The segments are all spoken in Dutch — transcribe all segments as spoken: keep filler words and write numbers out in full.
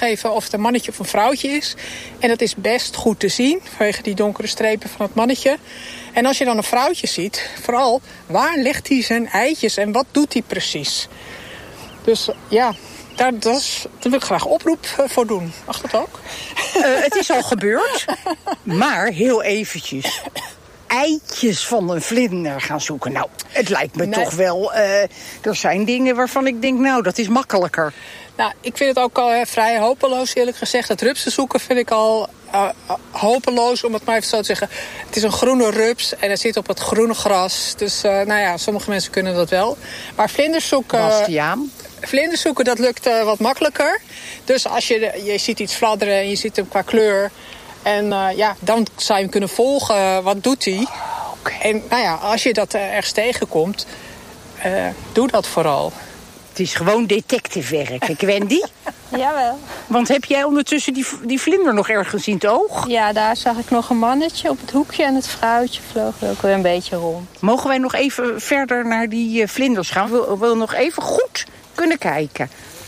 aangeven of het een mannetje of een vrouwtje is. En dat is best goed te zien, vanwege die donkere strepen van het mannetje. En als je dan een vrouwtje ziet, vooral, waar legt hij zijn eitjes en wat doet hij precies? Dus ja, daar, dat is, daar wil ik graag oproep voor doen. Mag dat ook? Uh, het is al gebeurd, maar heel eventjes. Eitjes van een vlinder gaan zoeken. Nou, het lijkt me nee. toch wel... Uh, er zijn dingen waarvan ik denk, nou, dat is makkelijker. Nou, ik vind het ook al uh, vrij hopeloos, eerlijk gezegd. Het rupsen zoeken vind ik al uh, hopeloos, om het maar even zo te zeggen. Het is een groene rups en het zit op het groene gras. Dus, uh, nou ja, sommige mensen kunnen dat wel. Maar vlinders zoeken... Bastiaan? Vlinders zoeken, dat lukt uh, wat makkelijker. Dus als je, je ziet iets fladderen en je ziet hem qua kleur... En uh, ja, dan zou je hem kunnen volgen. Wat doet hij? Okay. En nou ja, als je dat uh, ergens tegenkomt, uh, doe dat vooral. Het is gewoon detectivewerk, Wendy? Jawel. Want heb jij ondertussen die, die vlinder nog ergens in het oog? Ja, daar zag ik nog een mannetje op het hoekje en het vrouwtje vloog er ook weer een beetje rond. Mogen wij nog even verder naar die uh, vlinders gaan? We willen nog even goed kunnen kijken.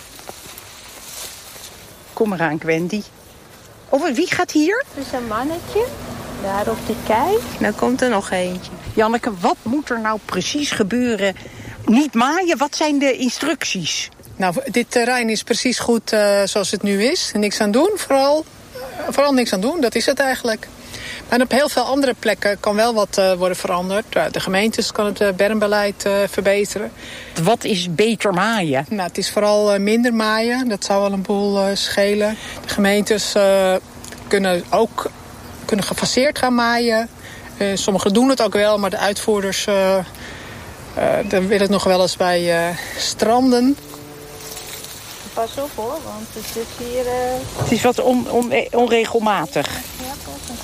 Kom eraan, Wendy. Oh, wie gaat hier? Er is een mannetje, daar op die kei. Dan komt er nog eentje. Janneke, wat moet er nou precies gebeuren? Niet maaien, wat zijn de instructies? Nou, dit terrein is precies goed uh, zoals het nu is. Niks aan doen, vooral, uh, vooral niks aan doen, dat is het eigenlijk. Maar op heel veel andere plekken kan wel wat uh, worden veranderd. Uh, de gemeentes kan het uh, bermbeleid uh, verbeteren. Wat is beter maaien? Nou, het is vooral uh, minder maaien. Dat zou wel een boel uh, schelen. De gemeentes uh, kunnen ook kunnen gefaseerd gaan maaien. Uh, sommigen doen het ook wel, maar de uitvoerders uh, uh, dan willen het nog wel eens bij uh, stranden. Pas op hoor, want het is hier... Uh... Het is wat on, on, onregelmatig. Ja, pas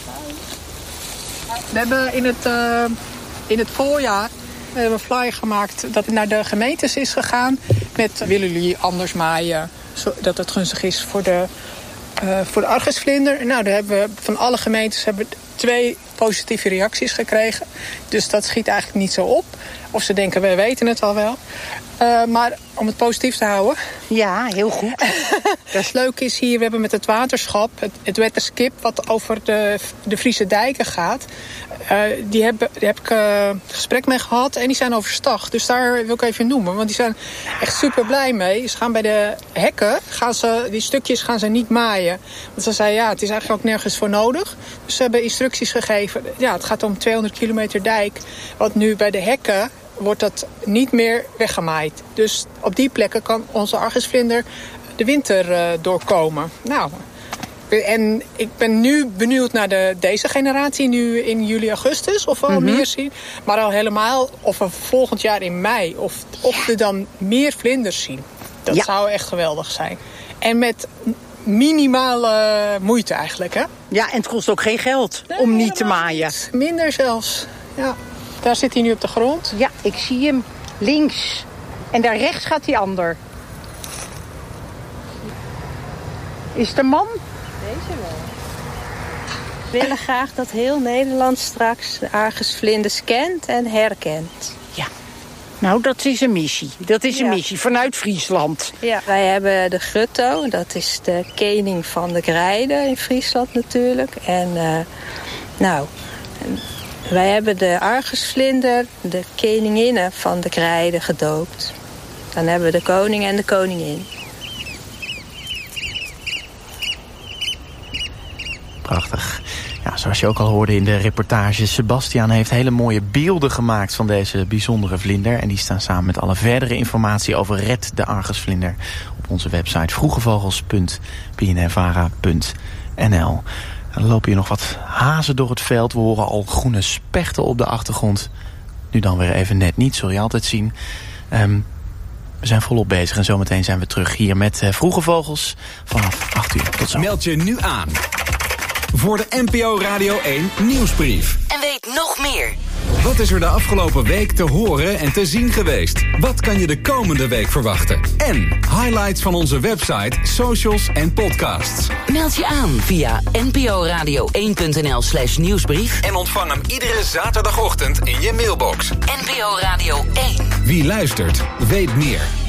We hebben in het, uh, in het voorjaar we hebben een flyer gemaakt dat het naar de gemeentes is gegaan. Met willen jullie anders maaien, zodat het gunstig is voor de, uh, voor de argusvlinder. Nou, daar hebben we van alle gemeentes hebben twee positieve reacties gekregen. Dus dat schiet eigenlijk niet zo op. Of ze denken, we weten het al wel. Uh, maar om het positief te houden. Ja, heel goed. Het leuke is hier, we hebben met het waterschap, het, het Wetterskip, wat over de, de Friese dijken gaat. Uh, die, hebben, die heb ik uh, gesprek mee gehad en die zijn overstag. Dus daar wil ik even noemen, want die zijn echt super blij mee. Ze gaan bij de hekken, gaan ze, die stukjes gaan ze niet maaien. Want ze zeiden, ja, het is eigenlijk ook nergens voor nodig. Dus ze hebben instructies gegeven. Ja, het gaat om tweehonderd kilometer dijk. Wat nu bij de hekken wordt dat niet meer weggemaaid. Dus op die plekken kan onze argusvlinder de winter uh, doorkomen. Nou, en ik ben nu benieuwd naar de, deze generatie, nu in juli, augustus, of we al mm-hmm. meer zien. Maar al helemaal, of we volgend jaar in mei, of, of we dan meer vlinders zien. Dat ja. zou echt geweldig zijn. En met minimale moeite eigenlijk, hè? Ja, en het kost ook geen geld nee, om niet te maaien. Niet. Minder zelfs, ja. Daar zit hij nu op de grond. Ja, ik zie hem links. En daar rechts gaat die ander. Is het een man? Deze wel. We willen graag dat heel Nederland straks de argusvlinders kent en herkent. Ja. Nou, dat is een missie. Dat is een ja. missie vanuit Friesland. Ja, wij hebben de Grutto. Dat is de koning van de Grijden in Friesland natuurlijk. En uh, nou... wij hebben de argusvlinder, de koninginnen van de Grijden, gedoopt. Dan hebben we de koning en de koningin. Prachtig. Ja, zoals je ook al hoorde in de reportage, Sebastiaan heeft hele mooie beelden gemaakt van deze bijzondere vlinder. En die staan samen met alle verdere informatie over Red de Argusvlinder op onze website vroegevogels punt b n n vara punt n l. Er lopen hier nog wat hazen door het veld. We horen al groene spechten op de achtergrond. Nu dan weer even net niet, zul je altijd zien. Um, we zijn volop bezig en zometeen zijn we terug hier met uh, Vroege Vogels vanaf acht uur. Tot zo. Meld je nu aan voor de N P O Radio één Nieuwsbrief. En weet nog meer. Wat is er de afgelopen week te horen en te zien geweest? Wat kan je de komende week verwachten? En highlights van onze website, socials en podcasts. Meld je aan via n p o radio één punt n l slash nieuwsbrief. En ontvang hem iedere zaterdagochtend in je mailbox. N P O Radio één. Wie luistert, weet meer.